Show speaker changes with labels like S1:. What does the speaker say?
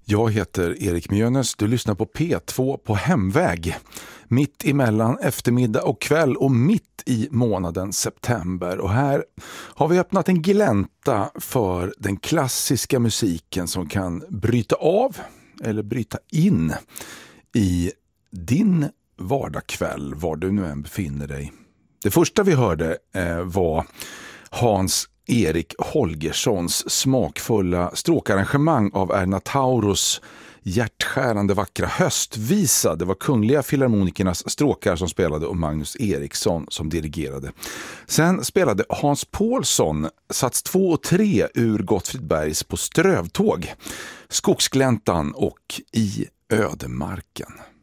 S1: Jag heter Erik Mjönes, du lyssnar på P2 på hemväg. Mitt emellan eftermiddag och kväll och mitt i månaden september. Och här har vi öppnat en glänta för den klassiska musiken som kan bryta av eller bryta in i din vardagskväll, var du nu än befinner dig. Det första vi hörde var Hans-Erik Holgerssons smakfulla stråkarrangemang av Erna Tauros hjärtskärande vackra höstvisa. Det var Kungliga Filharmonikernas stråkar som spelade och Magnus Eriksson som dirigerade. Sen spelade Hans Paulsson sats 2 och 3 ur Gottfrid Bergs På strövtåg, Skogsgläntan och I ödemarken.